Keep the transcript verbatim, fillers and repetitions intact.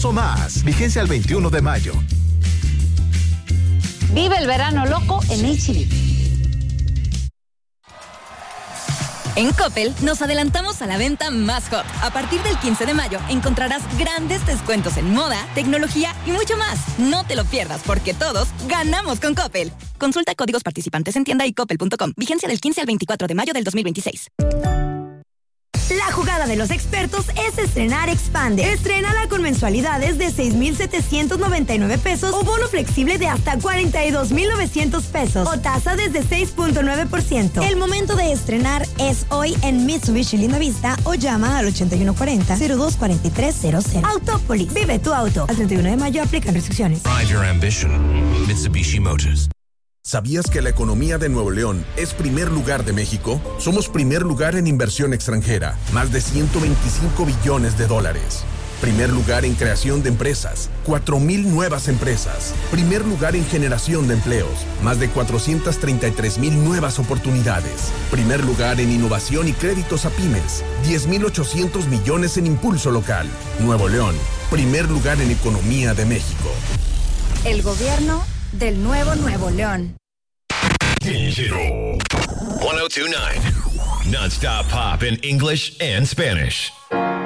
O más. Vigencia el veintiuno de mayo. Vive el verano loco en H E B. En Coppel nos adelantamos a la venta más hot. A partir del quince de mayo encontrarás grandes descuentos en moda, tecnología y mucho más. No te lo pierdas porque todos ganamos con Coppel. Consulta códigos participantes en tienda y coppel punto com. Vigencia del quince al veinticuatro de mayo del dos mil veintiséis. La jugada de los expertos es estrenar Expander. Estrénala con mensualidades de seis mil setecientos noventa y nueve pesos o bono flexible de hasta cuarenta y dos mil novecientos pesos o tasa desde seis punto nueve por ciento. El momento de estrenar es hoy en Mitsubishi Lindavista o llama al ochenta y uno cuarenta, cero dos cuarenta y tres cero cero. Autópolis, vive tu auto. Al treinta y uno de mayo aplican restricciones. Drive your ambition. Mitsubishi Motors. ¿Sabías que la economía de Nuevo León es primer lugar de México? Somos primer lugar en inversión extranjera, más de ciento veinticinco billones de dólares. Primer lugar en creación de empresas, cuatro mil nuevas empresas. Primer lugar en generación de empleos, más de cuatrocientas treinta y tres mil nuevas oportunidades. Primer lugar en innovación y créditos a pymes, diez mil ochocientos millones en impulso local. Nuevo León, primer lugar en economía de México. El gobierno del nuevo Nuevo León. Digital one oh two point nine. Non-stop pop in English and Spanish.